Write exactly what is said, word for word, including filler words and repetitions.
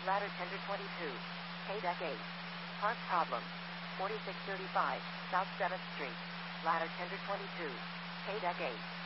Ladder tender twenty-two. K-Deck eight. Part problem. forty-six thirty-five, South seventh Street. Ladder tender twenty-two. K-Deck eight.